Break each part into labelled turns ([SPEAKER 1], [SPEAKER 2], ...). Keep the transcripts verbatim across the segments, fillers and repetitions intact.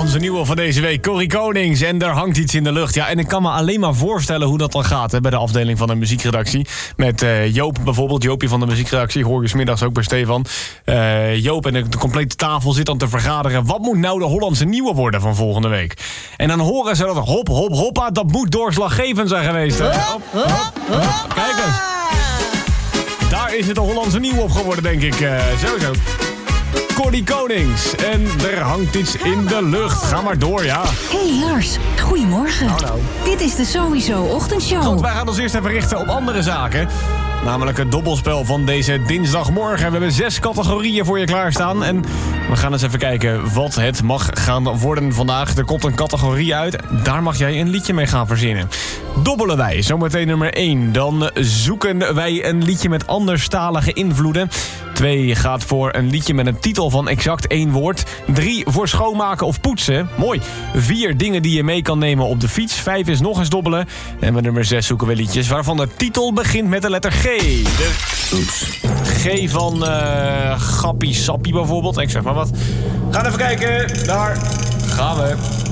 [SPEAKER 1] Onze nieuwe van deze week, Corrie Konings. En er hangt iets in de lucht. Ja, en ik kan me alleen maar voorstellen hoe dat dan gaat hè, bij de afdeling van de muziekredactie. Met uh, Joop bijvoorbeeld, Joopje van de muziekredactie. Hoor je 's middags ook bij Stefan. Uh, Joop en de, de complete tafel zit dan te vergaderen. Wat moet nou de Hollandse nieuwe worden van volgende week? En dan horen ze dat hop, hop, hoppa, dat moet doorslaggevend zijn geweest. Hè? Hop, hop, hop. Kijk eens. Daar is het de Hollandse nieuwe op geworden, denk ik. Uh, sowieso. Corrie Konings. En er hangt iets in de lucht. Ga maar door, ja.
[SPEAKER 2] Hey Lars, goedemorgen.
[SPEAKER 1] Hallo.
[SPEAKER 2] Dit is de Sowieso Ochtendshow.
[SPEAKER 1] Goed, wij gaan ons eerst even richten op andere zaken. Namelijk het dobbelspel van deze dinsdagmorgen. We hebben zes categorieën voor je klaarstaan. En we gaan eens even kijken wat het mag gaan worden vandaag. Er komt een categorie uit. Daar mag jij een liedje mee gaan verzinnen. Dobbelen wij, zometeen nummer één. Dan zoeken wij een liedje met anderstalige invloeden. Twee gaat voor een liedje met een titel van exact één woord. Drie voor schoonmaken of poetsen. Mooi. Vier dingen die je mee kan nemen op de fiets. Vijf is nog eens dobbelen. En bij nummer zes zoeken we liedjes waarvan de titel begint met de letter G. De G van uh, Gappie Sappie bijvoorbeeld. Ik zeg maar wat. Gaan even kijken. Daar gaan we.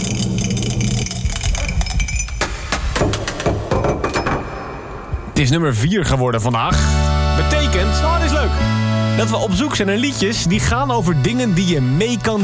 [SPEAKER 1] Het is nummer vier geworden vandaag. Betekent, nou dat is leuk, dat we op zoek zijn naar liedjes die gaan over dingen die je mee kan